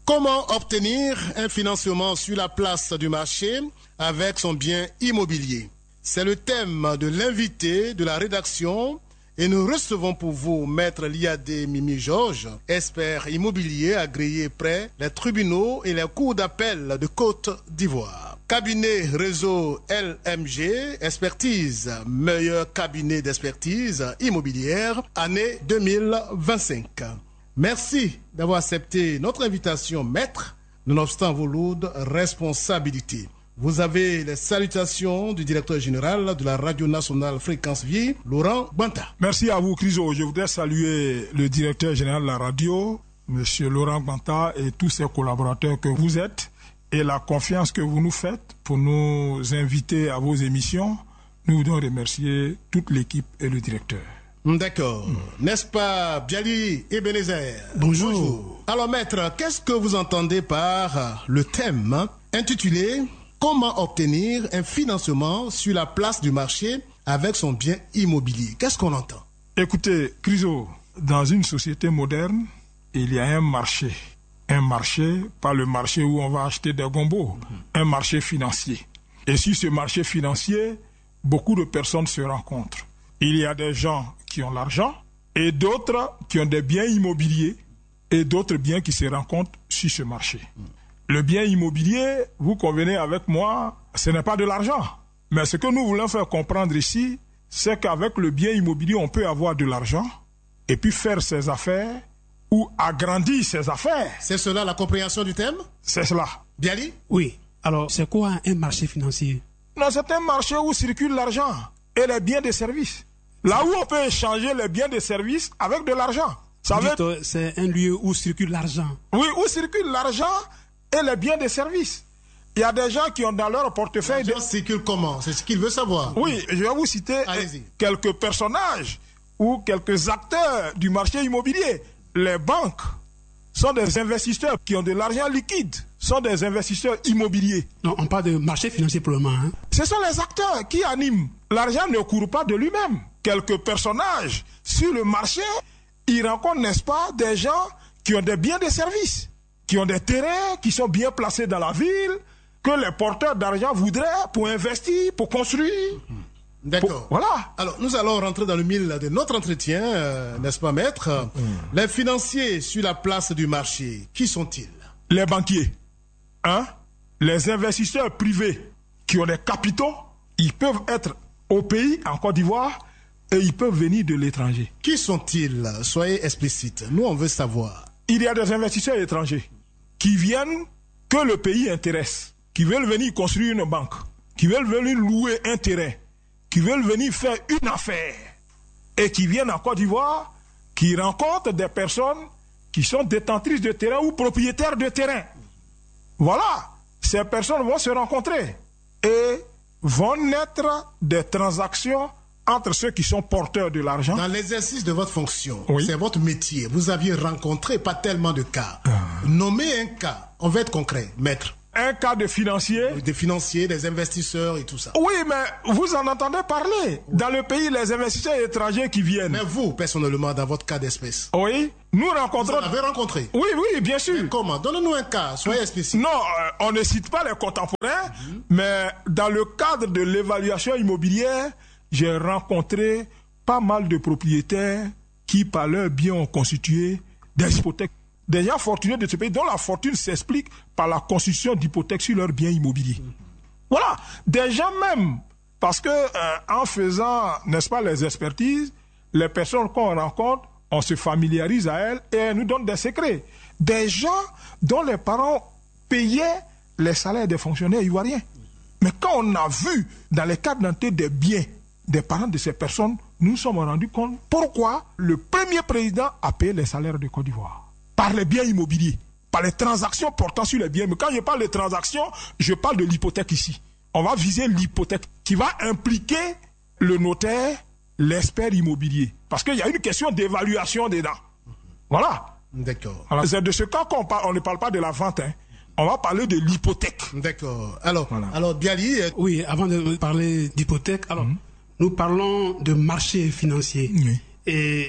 Comment obtenir un financement sur la place du marché avec son bien immobilier? C'est le thème de l'invité de la rédaction et nous recevons pour vous Maître Liadé Mimi Georges, expert immobilier agréé près les tribunaux et les cours d'appel de Côte d'Ivoire. Cabinet réseau LMG, expertise, meilleur cabinet d'expertise immobilière, année 2025. Merci d'avoir accepté notre invitation, maître, nonobstant vos lourdes responsabilités. Vous avez les salutations du directeur général de la Radio Nationale Fréquence Vie, Laurent Gbanta. Merci à vous, Criso. Je voudrais saluer le directeur général de la radio, Monsieur Laurent Gbanta, et tous ses collaborateurs que vous êtes, et la confiance que vous nous faites pour nous inviter à vos émissions. Nous voudrions remercier toute l'équipe et le directeur. D'accord. N'est-ce pas, Biali Ebenezer? Bonjour. Alors, maître, qu'est-ce que vous entendez par le thème intitulé « Comment obtenir un financement sur la place du marché avec son bien immobilier ?» Qu'est-ce qu'on entend? Écoutez, Criso, dans une société moderne, il y a un marché. Un marché, pas le marché où on va acheter des gombos, un marché financier. Et sur ce marché financier, beaucoup de personnes se rencontrent. Il y a des gens qui ont l'argent et d'autres qui ont des biens immobiliers et d'autres biens qui se rencontrent sur ce marché. Le bien immobilier, vous convenez avec moi, ce n'est pas de l'argent. Mais ce que nous voulons faire comprendre ici, c'est qu'avec le bien immobilier, on peut avoir de l'argent et puis faire ses affaires ou agrandir ses affaires. C'est cela la compréhension du thème? C'est cela. Biali? Oui. Alors, c'est quoi un marché financier? Non, c'est un marché où circule l'argent et les biens de services. Là où on peut échanger les biens de services avec de l'argent. C'est un lieu où circule l'argent. Oui, où circule l'argent et les biens de services. Il y a des gens qui ont dans leur portefeuille... L'argent circule comment? C'est ce qu'il veut savoir. Oui, je vais vous citer quelques personnages ou quelques acteurs du marché immobilier. Les banques sont des investisseurs qui ont de l'argent liquide, sont des investisseurs immobiliers. Non, on parle de marché financier pour le moment. Hein? Ce sont les acteurs qui animent. L'argent ne court pas de lui-même. Quelques personnages sur le marché, ils rencontrent, n'est-ce pas, des gens qui ont des biens de service, qui ont des terrains qui sont bien placés dans la ville, que les porteurs d'argent voudraient pour investir, pour construire. D'accord. Voilà. Alors, nous allons rentrer dans le mille de notre entretien, n'est-ce pas, maître? Les financiers sur la place du marché, qui sont-ils? Les banquiers. Les investisseurs privés qui ont des capitaux, ils peuvent être au pays, en Côte d'Ivoire, et ils peuvent venir de l'étranger. Qui sont-ils? Soyez explicite. Nous, on veut savoir. Il y a des investisseurs étrangers qui viennent que le pays intéresse, qui veulent venir construire une banque, qui veulent venir louer un terrain, qui veulent venir faire une affaire et qui viennent en Côte d'Ivoire, qui rencontrent des personnes qui sont détentrices de terrain ou propriétaires de terrain. Voilà, ces personnes vont se rencontrer et vont naître des transactions entre ceux qui sont porteurs de l'argent. Dans l'exercice de votre fonction, oui. C'est votre métier, vous aviez rencontré pas tellement de cas. Nommez un cas, on va être concret, maître. Un cas de financiers. Des financiers, des investisseurs et tout ça. Oui, mais vous en entendez parler. Dans le pays, les investisseurs étrangers qui viennent. Mais vous, personnellement, dans votre cas d'espèce. Oui, nous rencontrons... Vous en avez rencontré? Oui, oui, bien sûr. Mais comment? Donnez-nous un cas, soyez spécifique. Non, on ne cite pas les contemporains, mais dans le cadre de l'évaluation immobilière, j'ai rencontré pas mal de propriétaires qui, par leurs biens, ont constitué des hypothèques. Des gens fortunés de ce pays dont la fortune s'explique par la constitution d'hypothèques sur leurs biens immobiliers. Voilà, des gens même, parce que en faisant, n'est-ce pas, les expertises, les personnes qu'on rencontre, on se familiarise à elles et elles nous donnent des secrets. Des gens dont les parents payaient les salaires des fonctionnaires ivoiriens. Mais quand on a vu dans les cartes d'identité des biens des parents de ces personnes, nous nous sommes rendus compte pourquoi le premier président a payé les salaires de Côte d'Ivoire. Par les biens immobiliers, par les transactions portant sur les biens. Mais quand je parle de transactions, je parle de l'hypothèque ici. On va viser l'hypothèque qui va impliquer le notaire, l'expert immobilier. Parce qu'il y a une question d'évaluation dedans. Voilà. D'accord. Alors, c'est de ce cas qu'on parle. On ne parle pas de la vente. On va parler de l'hypothèque. D'accord. Alors, voilà. Alors Biali... Oui, avant de parler d'hypothèque, alors, nous parlons de marché financier. Oui. Et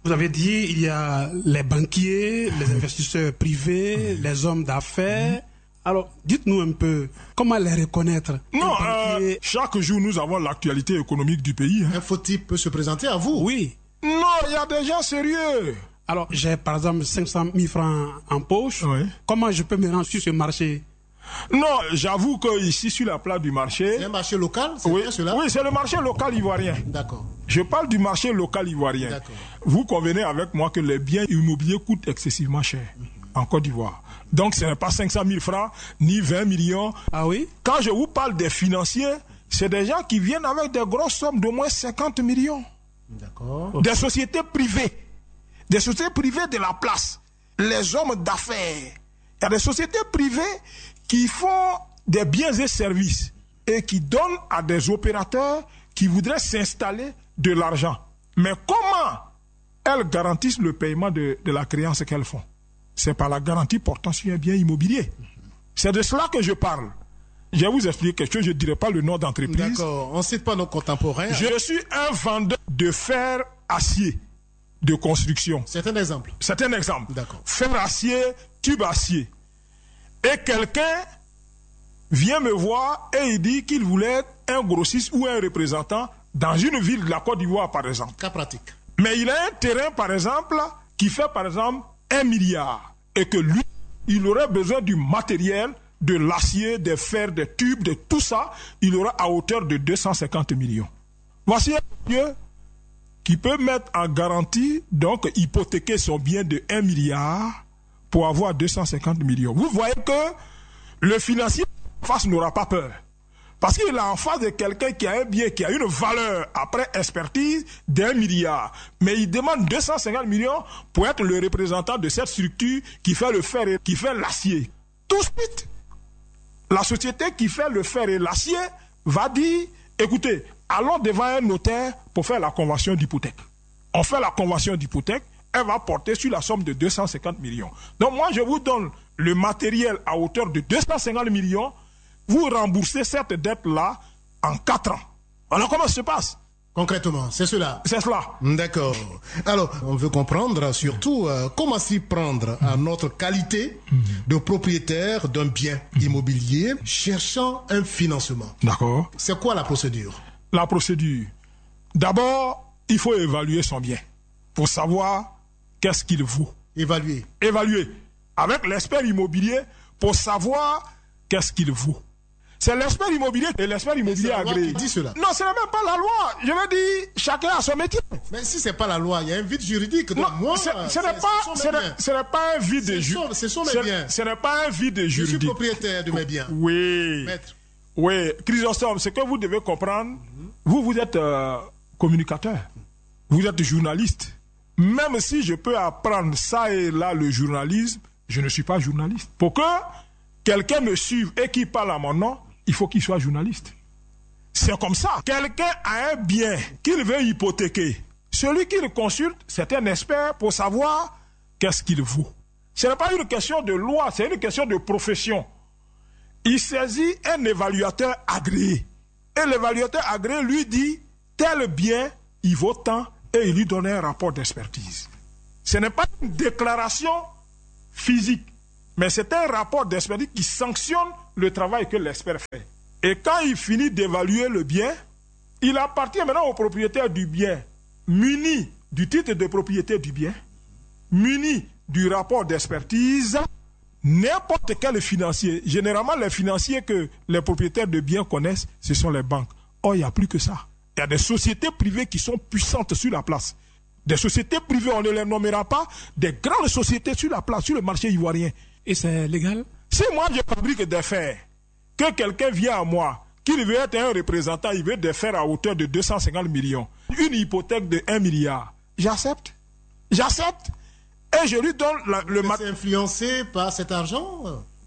Vous avez dit il y a les banquiers, les investisseurs privés, les hommes d'affaires. Alors, dites-nous un peu, comment les reconnaître? Non, chaque jour, nous avons l'actualité économique du pays. Un faux type peut se présenter à vous. Oui. Non, il y a des gens sérieux. Alors, j'ai par exemple 500 000 francs en poche. Oui. Comment je peux me rendre sur ce marché? Non, j'avoue que ici, sur la place du marché... C'est un marché local, c'est Oui, bien cela? oui, c'est le marché local ivoirien. D'accord. Je parle du marché local ivoirien. D'accord. Vous convenez avec moi que les biens immobiliers coûtent excessivement cher en Côte d'Ivoire. Donc, ce n'est pas 500 000 francs, ni 20 millions. Ah oui? Quand je vous parle des financiers, c'est des gens qui viennent avec des grosses sommes d'au moins 50 millions. D'accord. Des sociétés privées. Des sociétés privées de la place. Les hommes d'affaires. Il y a des sociétés privées qui font des biens et services et qui donnent à des opérateurs qui voudraient s'installer de l'argent. Mais comment elles garantissent le paiement de la créance qu'elles font? C'est par la garantie portant sur un bien immobilier. C'est de cela que je parle. Je vais vous expliquer quelque chose, je ne dirai pas le nom d'entreprise. D'accord. On ne cite pas nos contemporains. Je suis un vendeur de fer acier de construction. C'est un exemple. C'est un exemple. D'accord. Fer acier, tube acier. Et quelqu'un vient me voir et il dit qu'il voulait être un grossiste ou un représentant dans une ville de la Côte d'Ivoire, par exemple. Cas pratique. Mais il a un terrain, par exemple, qui fait, par exemple, 1 milliard. Et que lui, il aurait besoin du matériel, de l'acier, des fers, des tubes, de tout ça. Il aura à hauteur de 250 millions. Voici un monsieur qui peut mettre en garantie, donc hypothéquer son bien de 1 milliard pour avoir 250 millions. Vous voyez que le financier en face n'aura pas peur. Parce qu'il est en face de quelqu'un qui a un bien, qui a une valeur après expertise d'1 milliard. Mais il demande 250 millions pour être le représentant de cette structure qui fait le fer et qui fait l'acier. Tout de suite, la société qui fait le fer et l'acier va dire, écoutez, allons devant un notaire pour faire la convention d'hypothèque. On fait la convention d'hypothèque, elle va porter sur la somme de 250 millions. Donc moi, je vous donne le matériel à hauteur de 250 millions. Vous remboursez cette dette-là en 4 ans. Alors comment ça se passe? Concrètement, c'est cela. C'est cela. D'accord. Alors, on veut comprendre surtout comment s'y prendre à notre qualité de propriétaire d'un bien immobilier cherchant un financement. D'accord. C'est quoi la procédure? La procédure. D'abord, il faut évaluer son bien pour savoir qu'est-ce qu'il vaut. Évaluer. Évaluer avec l'expert immobilier pour savoir qu'est-ce qu'il vaut. C'est l'expert immobilier et l'expert immobilier c'est la loi agréé. qui dit cela. Non, ce n'est même pas la loi. Je veux dire, chacun a son métier. Mais si c'est pas la loi, il y a un vide juridique. Donc Non, moi, ce n'est pas un vide juridique. Ce sont mes biens. Ce n'est pas un vide Je suis juridique. propriétaire de mes biens. Oui. Maître. Oui. Chrysostome, ce que vous devez comprendre, vous êtes communicateur. Vous êtes journaliste. Même si je peux apprendre ça et là le journalisme, je ne suis pas journaliste. Pour que quelqu'un me suive et qu'il parle à mon nom, il faut qu'il soit journaliste. C'est comme ça. Quelqu'un a un bien qu'il veut hypothéquer. Celui qui le consulte, c'est un expert pour savoir qu'est-ce qu'il vaut. Ce n'est pas une question de loi, c'est une question de profession. Il saisit un évaluateur agréé. Et l'évaluateur agréé lui dit, tel bien, il vaut tant, et il lui donne un rapport d'expertise. Ce n'est pas une déclaration physique, mais c'est un rapport d'expertise qui sanctionne le travail que l'expert fait. Et quand il finit d'évaluer le bien, il appartient maintenant au propriétaire du bien, muni du titre de propriété du bien, muni du rapport d'expertise, n'importe quel financier. Généralement, les financiers que les propriétaires de biens connaissent, ce sont les banques. Or, il n'y a plus que ça. Il y a des sociétés privées qui sont puissantes sur la place. Des sociétés privées, on ne les nommera pas, des grandes sociétés sur la place, sur le marché ivoirien. Et c'est légal? Si moi je fabrique des fers, que quelqu'un vient à moi, qu'il veut être un représentant, il veut des fers à hauteur de 250 millions, une hypothèque de 1 milliard, j'accepte. J'accepte. Et je lui donne le matériel. C'est influencé par cet argent?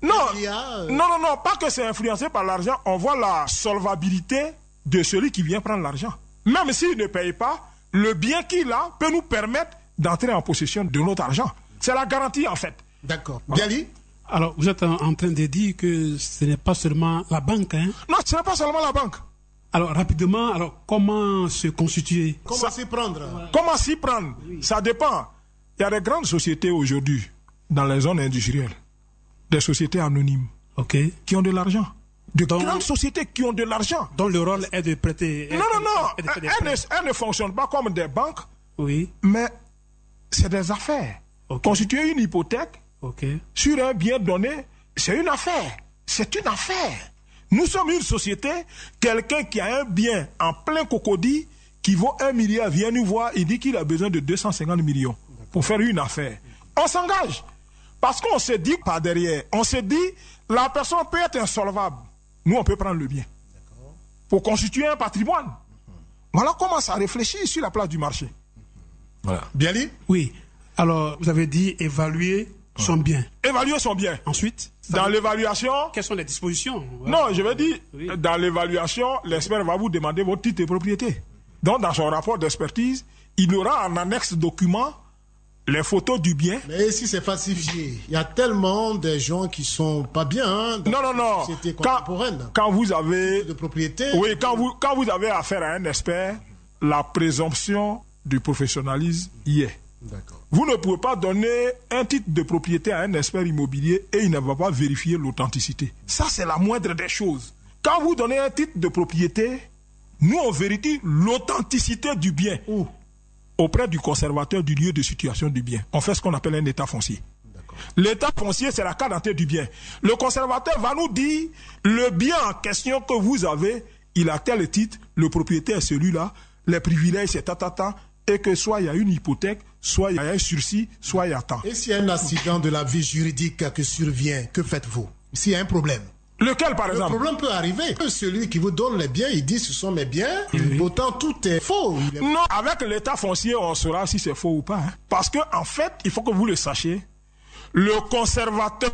Non, pas que c'est influencé par l'argent, on voit la solvabilité de celui qui vient prendre l'argent. Même s'il ne paye pas, le bien qu'il a peut nous permettre d'entrer en possession de notre argent. C'est la garantie en fait. D'accord. Gali? Alors, vous êtes en train de dire que ce n'est pas seulement la banque, hein? Non, ce n'est pas seulement la banque. Alors, rapidement, comment se constituer? Comment s'y prendre? Comment s'y prendre? Oui. Ça dépend. Il y a des grandes sociétés aujourd'hui, dans les zones industrielles, des sociétés anonymes, qui ont de l'argent. De grandes sociétés qui ont de l'argent. Dont le rôle est de prêter. Non. Elles ne fonctionnent pas comme des banques, mais c'est des affaires. Constituer une hypothèque sur un bien donné, c'est une affaire. C'est une affaire. Nous sommes une société, quelqu'un qui a un bien en plein cocody, qui vaut 1 milliard, vient nous voir, il dit qu'il a besoin de 250 millions pour faire une affaire. On s'engage. Parce qu'on se dit par derrière, on se dit, la personne peut être insolvable. Nous, on peut prendre le bien. Pour constituer un patrimoine. Voilà comment ça réfléchit sur la place du marché. Voilà. Bien dit? Oui. Alors, vous avez dit évaluer son bien. Évaluer son bien. Ensuite, dans l'évaluation... Quelles sont les dispositions? Non, je vais dire, dans l'évaluation, l'expert va vous demander votre titre de propriété. Donc, dans son rapport d'expertise, il aura en annexe document les photos du bien. Mais si c'est falsifié, il y a tellement de gens qui sont pas bien dans la société contemporaine. Quand vous avez... de propriété... Oui, quand vous avez affaire à un expert, la présomption du professionnalisme y est. D'accord. Vous ne pouvez pas donner un titre de propriété à un expert immobilier et il ne va pas vérifier l'authenticité. Ça, c'est la moindre des choses. Quand vous donnez un titre de propriété, nous, on vérifie l'authenticité du bien auprès du conservateur du lieu de situation du bien. On fait ce qu'on appelle un état foncier. L'état foncier, c'est la carte d'identité du bien. Le conservateur va nous dire, le bien en question que vous avez, il a tel titre, le propriétaire est celui-là, les privilèges, c'est tatata, et que soit il y a une hypothèque, soit il y a un sursis, soit il y a tant. Et s'il y a un accident de la vie juridique qui survient, que faites-vous? S'il y a un problème? Lequel, par exemple? Le problème peut arriver. Celui qui vous donne les biens, il dit ce sont mes biens, pourtant tout est faux. Non, avec l'état foncier, on saura si c'est faux ou pas. Hein. Parce que, en fait, il faut que vous le sachiez, le conservateur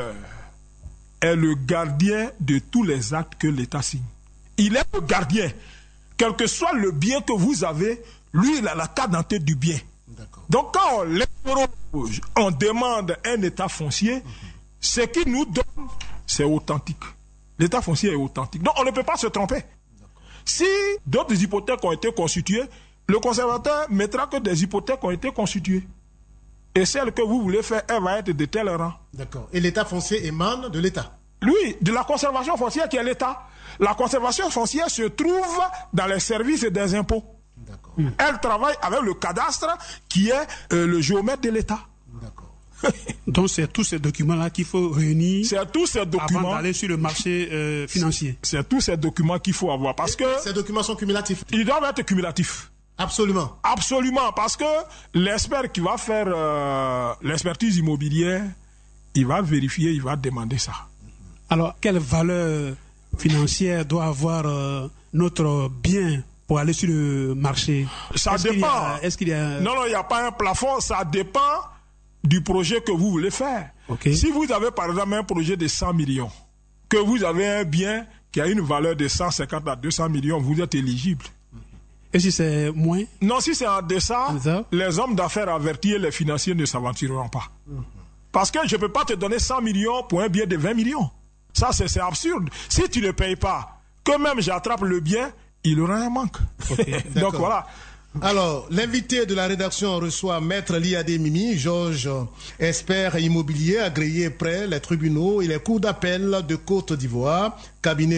est le gardien de tous les actes que l'État signe. Il est le gardien. Quel que soit le bien que vous avez, lui, il a la carte d'identité du bien. Donc, quand on l'interroge, on demande un état foncier, ce qu'il nous donne, c'est authentique. L'état foncier est authentique. Donc, on ne peut pas se tromper. Si d'autres hypothèques ont été constituées, le conservateur mettra que des hypothèques ont été constituées. Et celle que vous voulez faire, elle va être de tel rang. D'accord. Et l'état foncier émane de l'État? Oui, de la conservation foncière qui est l'État. La conservation foncière se trouve dans les services des impôts. D'accord. Elle travaille avec le cadastre qui est le géomètre de l'État. D'accord. Donc c'est tous ces documents-là qu'il faut réunir avant d'aller sur le marché financier. C'est tous ces documents qu'il faut avoir parce que... Ces documents sont cumulatifs? Ils doivent être cumulatifs. Absolument. Absolument, parce que l'expert qui va faire l'expertise immobilière, il va vérifier, il va demander ça. Alors, quelle valeur financière doit avoir notre bien pour aller sur le marché? Ça dépend. Est-ce qu'il y a... Non, il n'y a pas un plafond, ça dépend du projet que vous voulez faire. Si vous avez par exemple un projet de 100 millions, que vous avez un bien qui a une valeur de 150 à 200 millions, vous êtes éligible. Et si c'est moins? Non, si c'est en deçà, les hommes d'affaires avertis et les financiers ne s'aventureront pas. Parce que je ne peux pas te donner 100 millions pour un bien de 20 millions. Ça, c'est absurde. Si tu ne payes pas, que même j'attrape le bien, il aura un manque. Donc voilà. Alors, l'invité de la rédaction reçoit Maître Liadé Mimi, Georges, expert immobilier agréé près les tribunaux et les cours d'appel de Côte d'Ivoire, cabinet